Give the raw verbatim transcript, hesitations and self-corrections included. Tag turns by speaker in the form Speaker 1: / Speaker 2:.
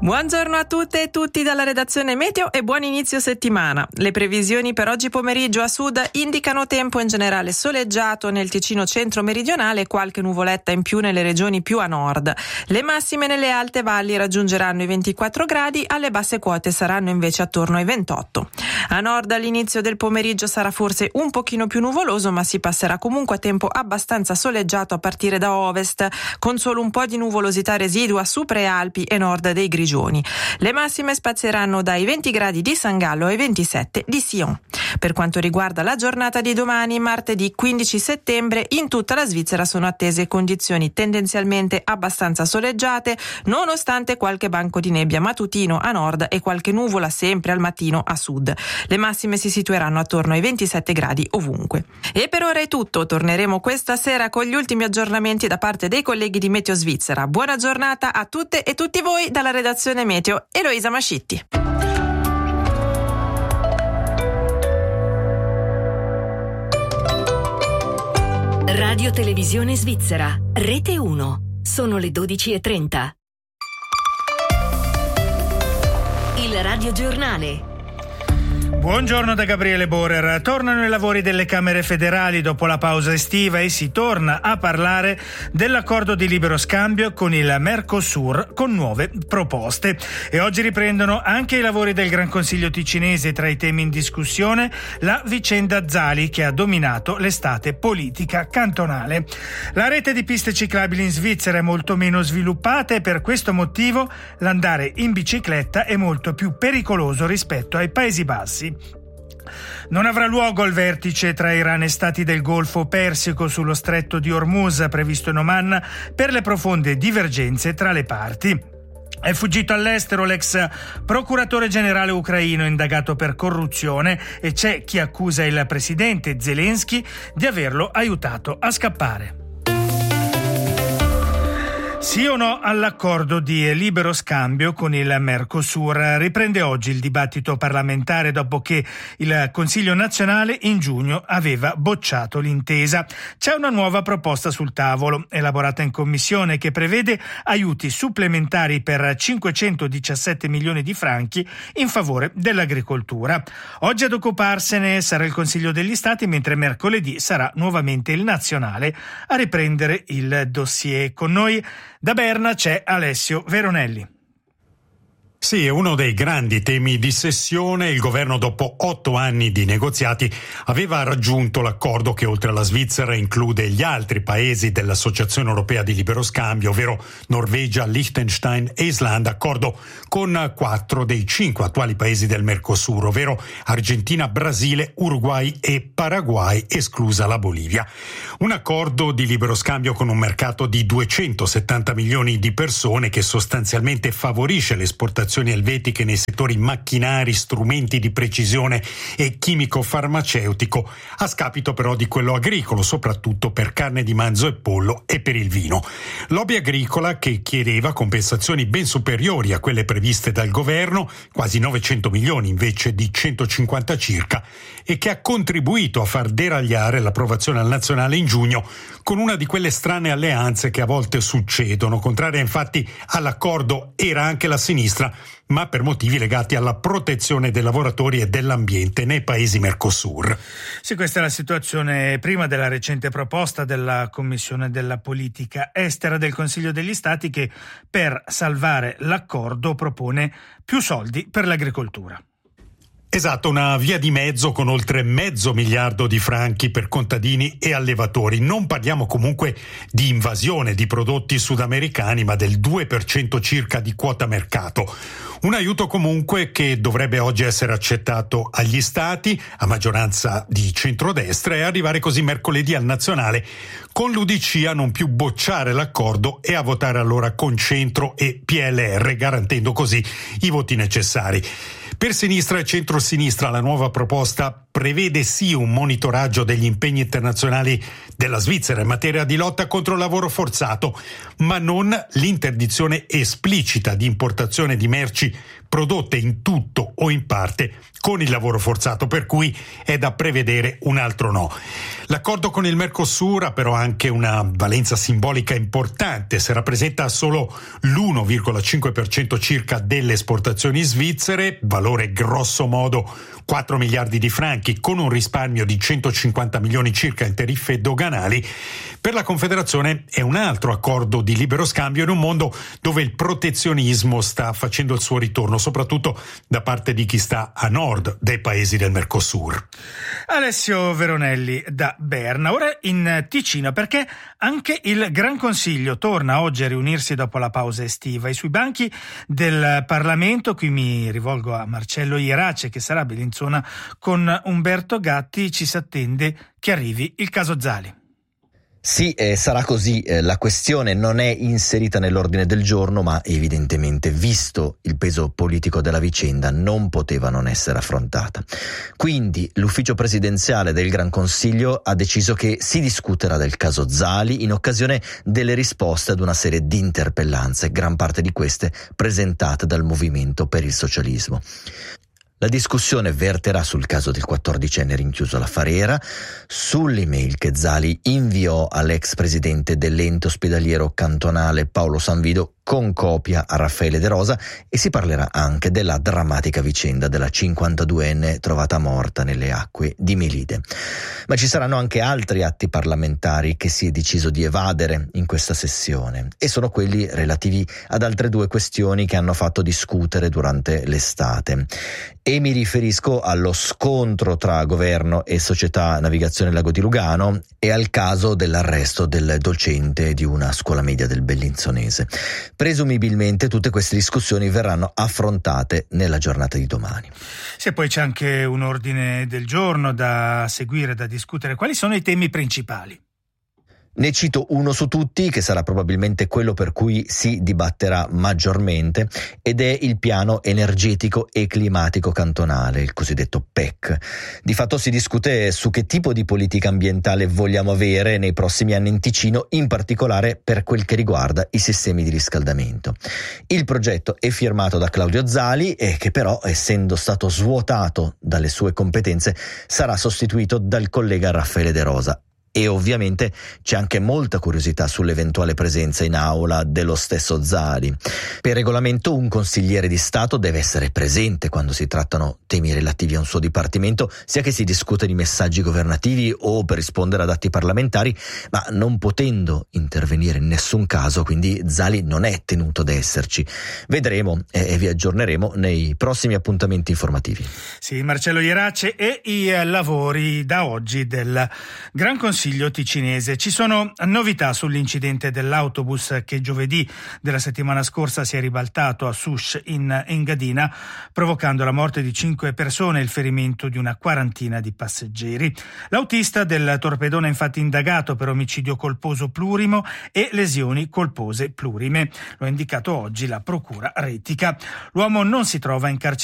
Speaker 1: Buongiorno a tutte e tutti dalla redazione Meteo e buon inizio settimana. Le previsioni per oggi pomeriggio a sud indicano tempo in generale soleggiato nel Ticino centro-meridionale e qualche nuvoletta in più nelle regioni più a nord. Le massime nelle alte valli raggiungeranno i ventiquattro gradi, alle basse quote saranno invece attorno ai ventotto. A nord all'inizio del pomeriggio sarà forse un pochino più nuvoloso, ma si passerà comunque a tempo abbastanza soleggiato a partire da ovest, con solo un po' di nuvolosità residua su prealpi e nord dei Grigioni. Le massime spazieranno dai venti gradi di San Gallo ai ventisette di Sion. Per quanto riguarda la giornata di domani, martedì quindici settembre, in tutta la Svizzera sono attese condizioni tendenzialmente abbastanza soleggiate, nonostante qualche banco di nebbia mattutino a nord e qualche nuvola sempre al mattino a sud. Le massime si situeranno attorno ai ventisette gradi ovunque. E per ora è tutto, torneremo questa sera con gli ultimi aggiornamenti da parte dei colleghi di Meteo Svizzera. Buona giornata a tutte e tutti voi dalla redazione Meteo, Eloisa Mascitti.
Speaker 2: Radio Televisione Svizzera, Rete uno. Sono le dodici e trenta. Il radiogiornale.
Speaker 3: Buongiorno da Gabriele Borer. Tornano i lavori delle Camere federali dopo la pausa estiva e si torna a parlare dell'accordo di libero scambio con il Mercosur con nuove proposte. E oggi riprendono anche i lavori del Gran Consiglio ticinese. Tra i temi in discussione la vicenda Zali, che ha dominato l'estate politica cantonale. La rete di piste ciclabili in Svizzera è molto meno sviluppata e per questo motivo l'andare in bicicletta è molto più pericoloso rispetto ai Paesi Bassi. Non avrà luogo il vertice tra Iran e Stati del Golfo Persico sullo stretto di Hormuz previsto in Oman per le profonde divergenze tra le parti. È fuggito all'estero l'ex procuratore generale ucraino indagato per corruzione e c'è chi accusa il presidente Zelensky di averlo aiutato a scappare. Sì o no all'accordo di libero scambio con il Mercosur? Riprende oggi il dibattito parlamentare dopo che il Consiglio nazionale in giugno aveva bocciato l'intesa. C'è una nuova proposta sul tavolo, elaborata in commissione, che prevede aiuti supplementari per cinquecentodiciassette milioni di franchi in favore dell'agricoltura. Oggi ad occuparsene sarà il Consiglio degli Stati, mentre mercoledì sarà nuovamente il nazionale a riprendere il dossier. Con noi da Berna c'è Alessio Veronelli.
Speaker 4: Sì, è uno dei grandi temi di sessione. Il governo, dopo otto anni di negoziati, aveva raggiunto l'accordo che oltre alla Svizzera include gli altri paesi dell'Associazione Europea di Libero Scambio, ovvero Norvegia, Liechtenstein e Islanda, accordo con quattro dei cinque attuali paesi del Mercosur, ovvero Argentina, Brasile, Uruguay e Paraguay, esclusa la Bolivia. Un accordo di libero scambio con un mercato di duecentosettanta milioni di persone che sostanzialmente favorisce l'esportazione elvetiche nei settori macchinari, strumenti di precisione e chimico-farmaceutico, a scapito però di quello agricolo, soprattutto per carne di manzo e pollo e per il vino. Lobby agricola che chiedeva compensazioni ben superiori a quelle previste dal governo, quasi novecento milioni invece di centocinquanta circa, e che ha contribuito a far deragliare l'approvazione al nazionale in giugno con una di quelle strane alleanze che a volte succedono. Contraria infatti all'accordo era anche la sinistra, ma per motivi legati alla protezione dei lavoratori e dell'ambiente nei paesi Mercosur.
Speaker 3: Sì, questa è la situazione prima della recente proposta della Commissione della Politica Estera del Consiglio degli Stati, che per salvare l'accordo propone più soldi per l'agricoltura.
Speaker 4: Esatto, una via di mezzo con oltre mezzo miliardo di franchi per contadini e allevatori. Non parliamo comunque di invasione di prodotti sudamericani, ma del due per cento circa di quota mercato. Un aiuto comunque che dovrebbe oggi essere accettato agli Stati, a maggioranza di centrodestra, e arrivare così mercoledì al nazionale, con l'U D C a non più bocciare l'accordo e a votare allora con centro e P L R, garantendo così i voti necessari. Per sinistra e centrosinistra la nuova proposta prevede sì un monitoraggio degli impegni internazionali della Svizzera in materia di lotta contro il lavoro forzato, ma non l'interdizione esplicita di importazione di merci prodotte in tutto o in parte con il lavoro forzato, per cui è da prevedere un altro no. L'accordo con il Mercosur ha però anche una valenza simbolica importante, se rappresenta solo l'uno virgola cinque per cento circa delle esportazioni svizzere, valore grosso modo quattro miliardi di franchi, con un risparmio di centocinquanta milioni circa in tariffe doganali. Per la Confederazione è un altro accordo di libero scambio in un mondo dove il protezionismo sta facendo il suo ritorno, soprattutto da parte di chi sta a nord dei paesi del Mercosur.
Speaker 3: Alessio Veronelli da Berna. Ora in Ticino, perché anche il Gran Consiglio torna oggi a riunirsi dopo la pausa estiva. E sui banchi del Parlamento, qui mi rivolgo a Marcello Ierace, che sarà a Bellinzona con Umberto Gatti, ci si attende che arrivi il caso Zali.
Speaker 5: Sì, eh, sarà così. Eh, la questione non è inserita nell'ordine del giorno, ma evidentemente, visto il peso politico della vicenda, non poteva non essere affrontata. Quindi l'ufficio presidenziale del Gran Consiglio ha deciso che si discuterà del caso Zali in occasione delle risposte ad una serie di interpellanze, gran parte di queste presentate dal Movimento per il Socialismo. La discussione verterà sul caso del quattordicenne rinchiuso alla Farera, sull'email che Zali inviò all'ex presidente dell'ente ospedaliero cantonale Paolo Sanvido con copia a Raffaele De Rosa, e si parlerà anche della drammatica vicenda della cinquantaduenne trovata morta nelle acque di Melide. Ma ci saranno anche altri atti parlamentari che si è deciso di evadere in questa sessione, e sono quelli relativi ad altre due questioni che hanno fatto discutere durante l'estate. E mi riferisco allo scontro tra governo e società Navigazione Lago di Lugano e al caso dell'arresto del docente di una scuola media del Bellinzonese. Presumibilmente tutte queste discussioni verranno affrontate nella giornata di domani.
Speaker 3: Se poi c'è anche un ordine del giorno da seguire, da discutere. Quali sono i temi principali?
Speaker 5: Ne cito uno su tutti, che sarà probabilmente quello per cui si dibatterà maggiormente, ed è il piano energetico e climatico cantonale, il cosiddetto P E C. Di fatto si discute su che tipo di politica ambientale vogliamo avere nei prossimi anni in Ticino, in particolare per quel che riguarda i sistemi di riscaldamento. Il progetto è firmato da Claudio Zali, e che però, essendo stato svuotato dalle sue competenze, sarà sostituito dal collega Raffaele De Rosa. E ovviamente c'è anche molta curiosità sull'eventuale presenza in aula dello stesso Zali. Per regolamento un consigliere di Stato deve essere presente quando si trattano temi relativi a un suo dipartimento, sia che si discuta di messaggi governativi o per rispondere ad atti parlamentari, ma non potendo intervenire in nessun caso, quindi Zali non è tenuto ad esserci. Vedremo e vi aggiorneremo nei prossimi appuntamenti informativi.
Speaker 3: Sì, Marcello Ierace e i lavori da oggi del Gran Consiglio ticinese. Ci sono novità sull'incidente dell'autobus che giovedì della settimana scorsa si è ribaltato a Sush in Engadina, provocando la morte di cinque persone e il ferimento di una quarantina di passeggeri. L'autista del torpedone è infatti indagato per omicidio colposo plurimo e lesioni colpose plurime. Lo ha indicato oggi la procura retica. L'uomo non si trova in carcere